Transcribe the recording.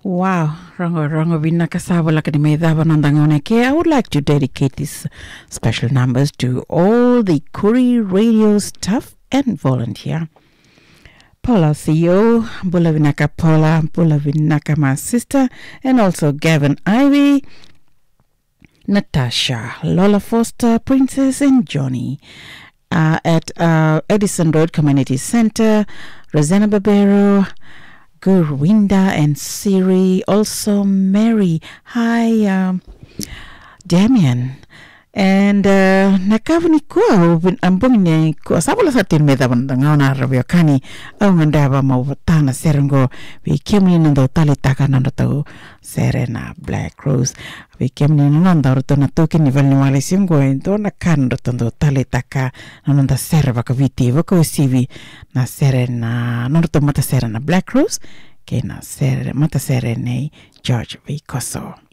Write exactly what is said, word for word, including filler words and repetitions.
Wow, rango rango vinna kasava lakani medava nandangone. I would like to dedicate these special numbers to all the Kuri radio staff and volunteer. Paula C E O, Bula Vinaka Paula, Bula Vinaka my sister, and also Gavin Ivy, Natasha, Lola Foster, Princess, and Johnny. Uh, at uh, Edison Road Community Center, Rosanna Barbero, Gurwinda and Siri, also Mary. Hi, um, Damien. And uh, nakavani ko ambong ni ko sabula sa tin meda bandang na rabio kani ang ndaba mawatana serengo vi kemni nando talitaka nando tau serena Black Rose vi kemni nando to na to kini valni wale singo ento na kan rotondo talitaka nando serva ka viti vako sivi na serena nando to mata serena Black Rose ke na ser mata serene George Vicoso.